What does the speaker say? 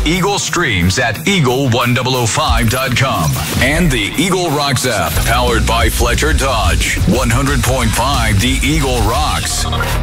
Eagle streams at eagle1005.com and the Eagle Rocks app, powered by Fletcher Dodge. 100.5 The Eagle Rocks.